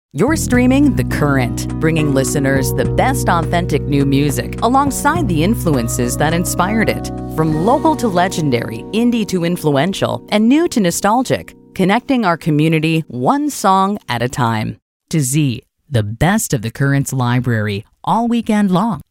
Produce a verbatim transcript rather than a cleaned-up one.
You're streaming The Current, bringing listeners the best authentic new music alongside the influences that inspired it. From local to legendary, indie to influential, and new to nostalgic, connecting our community one song at a time. To Z, the best of The Current's library, all weekend long.